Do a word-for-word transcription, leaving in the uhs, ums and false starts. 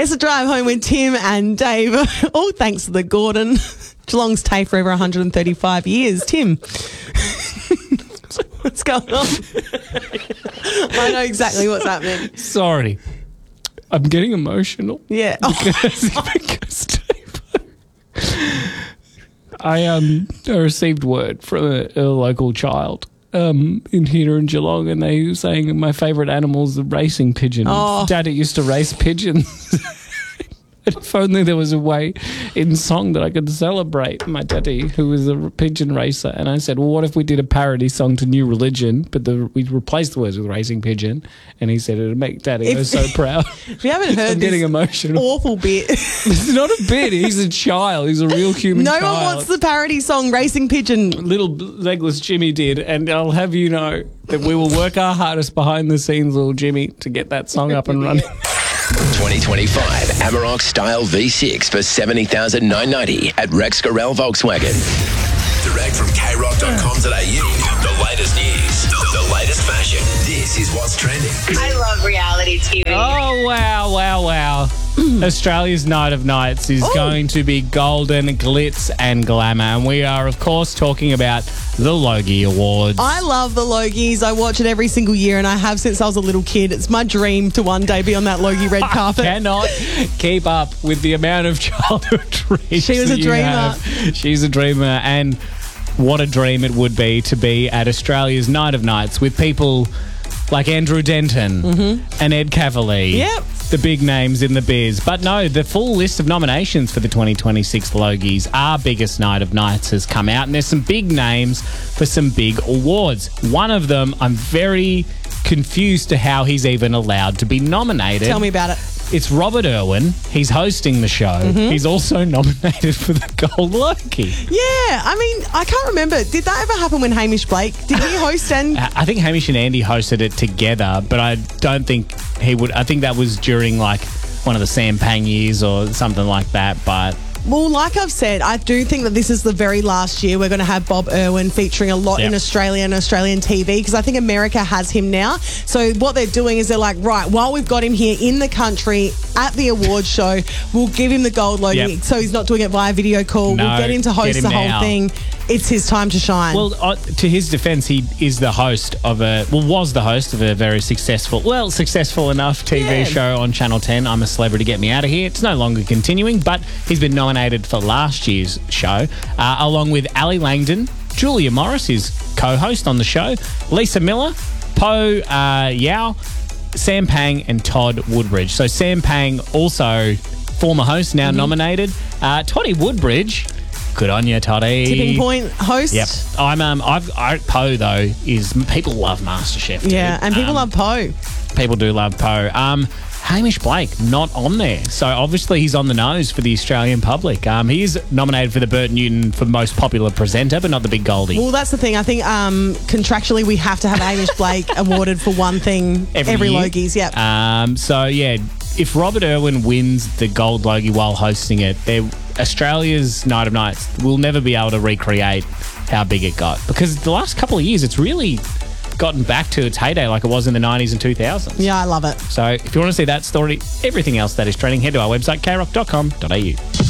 It's a drive home with Tim and Dave. All thanks to the Gordon. Geelong's TAFE for over one hundred thirty-five years. Tim. What's going on? I know exactly what's happening. Sorry. I'm getting emotional. Yeah. Because, because I um I received word from a, a local child um in here in Geelong, and they were saying my favourite animal is the racing pigeon. Oh. Daddy used to race pigeons. And if only there was a way in song that I could celebrate my daddy, who was a pigeon racer. And I said, well, what if we did a parody song to New Religion, but the, we replaced the words with racing pigeon? And he said, it'd make daddy If- go so proud. If you haven't heard I'm this getting emotional. awful bit, It's not a bit. He's a child. He's a real human no child. one wants the parody song Racing Pigeon. Little legless Jimmy did, and I'll have you know that we will work our hardest behind the scenes, little Jimmy, to get that song up and running. twenty twenty-five Amarok Style V six for seventy thousand nine hundred ninety at Rex Gorell Volkswagen. Direct from k rock dot com dot a u. The latest news, the latest fashion. This is what's trending. I love reality T V. Oh, wow, wow, wow. Australia's Night of Nights is Ooh. going to be golden glitz and glamour. And we are, of course, talking about the Logie Awards. I love the Logies. I watch it every single year, and I have since I was a little kid. It's my dream to one day be on that Logie red carpet. Cannot keep up with the amount of childhood dreams. She was a that you dreamer. have. She's a dreamer, and what a dream it would be to be at Australia's Night of Nights with people like Andrew Denton and Ed Cavalier. Yep. The big names in the biz. But no, the full list of nominations for the twenty twenty-six Logies, our biggest Night of Nights, has come out, and there's some big names for some big awards. One of them, I'm very confused to how he's even allowed to be nominated. Tell me about it. It's Robert Irwin. He's hosting the show. Mm-hmm. He's also nominated for the Gold Logie. Yeah, I mean, I can't remember. Did that ever happen when Hamish Blake, did he host and... I I think Hamish and Andy hosted it together, but I don't think he would. I think that was during like one of the Sam Pang years or something like that, but... Well, like I've said, I do think that this is the very last year we're going to have Bob Irwin featuring a lot Yep. in Australia and Australian T V, because I think America has him now. So what they're doing is they're like, right, while we've got him here in the country at the awards show, we'll give him the gold Logie, Yep. so he's not doing it via video call. No, we'll get him to host get him the whole now. thing. It's his time to shine. Well, uh, to his defense, he is the host of a, well, was the host of a very successful, well, successful enough T V Yeah. show on Channel ten, I'm a Celebrity, Get Me Out of Here. It's no longer continuing, but he's been nominated for last year's show, uh, along with Ali Langdon, Julia Morris, his co-host on the show, Lisa Miller, Po uh, Yao, Sam Pang, and Todd Woodbridge. So Sam Pang, also former host, now nominated. Uh, Toddy Woodbridge, good on you, Toddy. Tipping Point host. Yep. I'm um I've I, Poe though is people love MasterChef. Dude. Yeah, and people Um, love Poe. people do love Poe. Um Hamish Blake not on there. So obviously he's on the nose for the Australian public. Um he is nominated for the Bert Newton for most popular presenter, but not the Big Goldie. Well, that's the thing. I think um, contractually we have to have Hamish Blake awarded for one thing Every every, year? Logies. Yep. Um so yeah, if Robert Irwin wins the Gold Logie while hosting it, they're Australia's Night of Nights will never be able to recreate how big it got, because the last couple of years it's really gotten back to its heyday like it was in the nineties and two thousands. Yeah, I love it. So if you want to see that story, everything else that is trending, head to our website, k rock dot com dot a u.